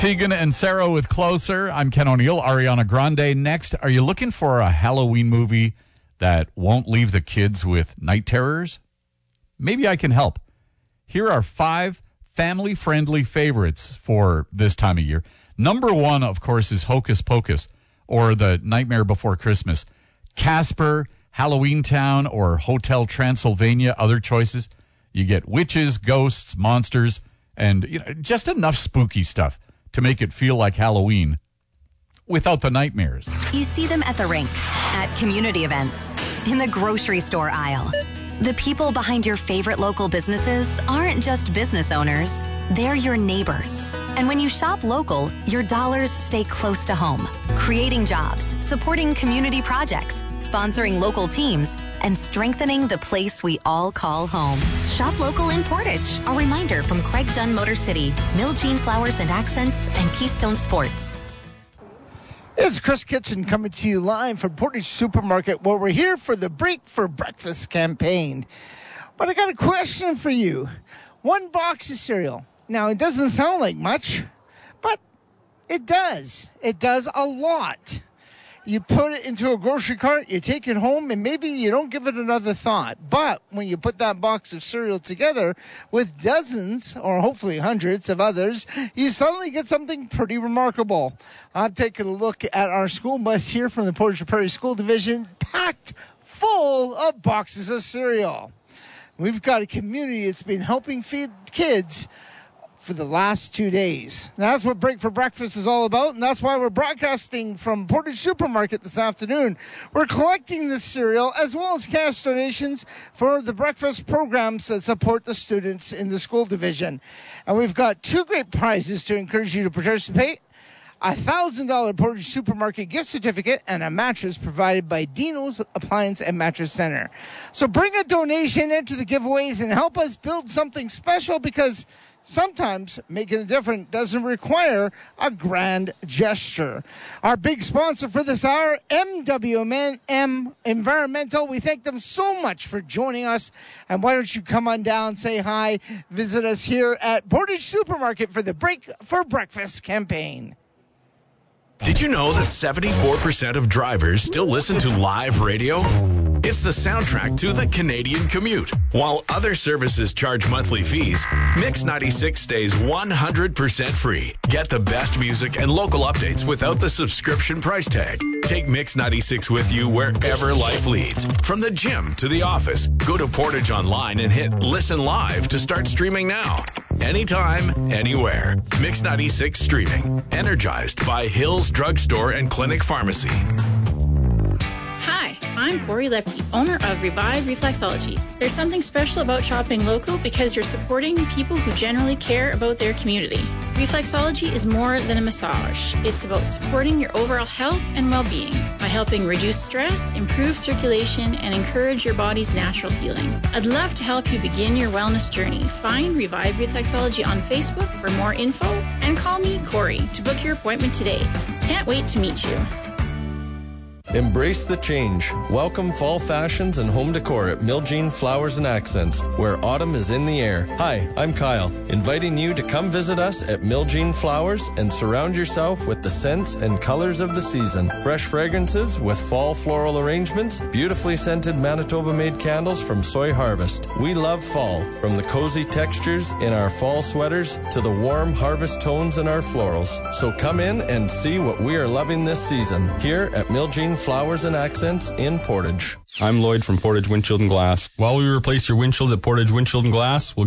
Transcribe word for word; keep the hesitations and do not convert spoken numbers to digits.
Tegan and Sarah with Closer. I'm Ken O'Neill. Ariana Grande next. Are you looking for a Halloween movie that won't leave the kids with night terrors? Maybe I can help. Here are five family-friendly favorites for this time of year. Number one, of course, is Hocus Pocus, or The Nightmare Before Christmas. Casper, Halloween Town, or Hotel Transylvania, other choices. You get witches, ghosts, monsters, and you know, just enough spooky stuff to make it feel like Halloween without the nightmares. You see them at the rink, at community events, in the grocery store aisle. The people behind your favorite local businesses aren't just business owners, they're your neighbors. And when you shop local, your dollars stay close to home, creating jobs, supporting community projects, sponsoring local teams, and strengthening the place we all call home. Shop local in Portage. A reminder from Craig Dunn Motor City, Mill Jean Flowers and Accents, and Keystone Sports. It's Chris Kitchen coming to you live from Portage Supermarket, where we're here for the Break for Breakfast campaign. But I got a question for you. One box of cereal. Now, it doesn't sound like much, but it does. It does a lot. You put it into a grocery cart, you take it home, and maybe you don't give it another thought. But when you put that box of cereal together with dozens, or hopefully hundreds of others, you suddenly get something pretty remarkable. I'm taking a look at our school bus here from the Portage Prairie School Division, packed full of boxes of cereal. We've got a community that's been helping feed kids for the last two days. That's what Break for Breakfast is all about, and that's why we're broadcasting from Portage Supermarket this afternoon. We're collecting this cereal as well as cash donations for the breakfast programs that support the students in the school division. And we've got two great prizes to encourage you to participate. A one thousand dollars Portage Supermarket gift certificate and a mattress provided by Dino's Appliance and Mattress Center. So bring a donation into the giveaways and help us build something special, because sometimes making a difference doesn't require a grand gesture. Our big sponsor for this hour, M W M Environmental. We thank them so much for joining us. And why don't you come on down, say hi, visit us here at Portage Supermarket for the Break for Breakfast campaign. Did you know that seventy-four percent of drivers still listen to live radio? It's the soundtrack to the Canadian commute. While other services charge monthly fees, Mix ninety-six stays one hundred percent free. Get the best music and local updates without the subscription price tag. Take Mix ninety-six with you wherever life leads. From the gym to the office, go to Portage Online and hit Listen Live to start streaming now. Anytime, anywhere. Mix ninety-six streaming. Energized by Hills Drugstore and Clinic Pharmacy. Hi, I'm Corey Lepke, owner of Revive Reflexology. There's something special about shopping local because you're supporting people who generally care about their community. Reflexology is more than a massage. It's about supporting your overall health and well-being by helping reduce stress, improve circulation, and encourage your body's natural healing. I'd love to help you begin your wellness journey. Find Revive Reflexology on Facebook for more info and call me, Corey, to book your appointment today. Can't wait to meet you. Embrace the change. Welcome fall fashions and home decor at Mill Jean Flowers and Accents, where autumn is in the air. Hi, I'm Kyle, inviting you to come visit us at Mill Jean Flowers and surround yourself with the scents and colors of the season. Fresh fragrances with fall floral arrangements, beautifully scented Manitoba-made candles from Soy Harvest. We love fall, from the cozy textures in our fall sweaters to the warm harvest tones in our florals. So come in and see what we are loving this season here at Mill Jean Flowers and Accents in Portage. I'm Lloyd from Portage Windshield and Glass. While we replace your windshield at Portage Windshield and Glass, we'll